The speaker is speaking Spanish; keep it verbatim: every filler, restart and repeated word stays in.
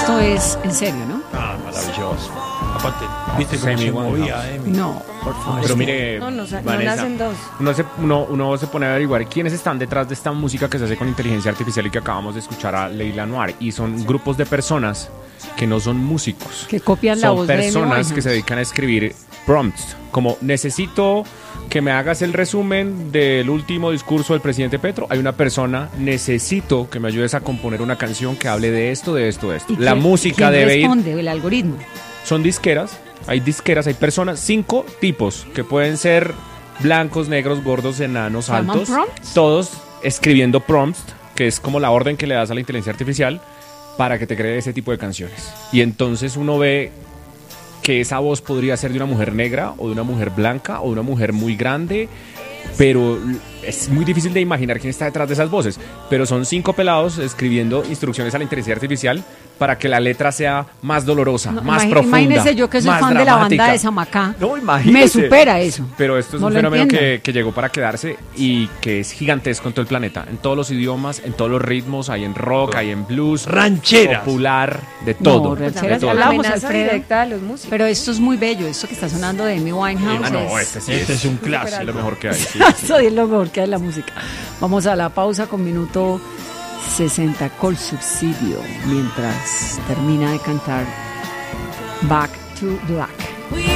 esto es en serio, ¿no? Ah, maravilloso. Aparte, ¿viste cómo Amy se Winehouse. movía, Amy? No, por favor. Pero mire, No, no, no Vanessa, nacen dos. Uno se, uno, uno se pone a averiguar quiénes están detrás de esta música que se hace con inteligencia artificial y que acabamos de escuchar a Leila Noir. Y son grupos de personas que no son músicos. Que copian la Son voz de Amy personas Winehouse. que se dedican a escribir prompts. Como necesito que me hagas el resumen del último discurso del presidente Petro. Hay una persona, necesito que me ayudes a componer una canción que hable de esto, de esto, de esto. ¿Y La quién- música quién debe ir... responde? El algoritmo. Son disqueras, hay disqueras, hay personas, cinco tipos que pueden ser blancos, negros, gordos, enanos, ¿Se llaman altos, prompts? todos escribiendo prompts, que es como la orden que le das a la inteligencia artificial para que te cree ese tipo de canciones. Y entonces uno ve que esa voz podría ser de una mujer negra o de una mujer blanca o de una mujer muy grande, pero es muy difícil de imaginar quién está detrás de esas voces. Pero son cinco pelados escribiendo instrucciones a la inteligencia artificial para que la letra sea más dolorosa, No, más imagi- profunda. Imagínese yo que soy más fan de la dramática. banda de Samacá. No, imagínese. Me supera eso. Pero esto es No un lo fenómeno entiendo. que, que llegó para quedarse y que es gigantesco en todo el planeta. En todos los idiomas, en todos los ritmos, hay en rock, hay en blues, Rancheras. popular, de todo. rancheras de ya todo. hablamos, amenaza Alfredo. directa a los músicos. Pero esto es muy bello, esto que está sonando de Amy Winehouse. Ah, no, es- este sí Este es, es un clásico. es lo mejor que hay. sí. Eso es lo mejor que hay en la música. Vamos a la pausa con minuto sesenta Col Subsidio mientras termina de cantar Back to Black.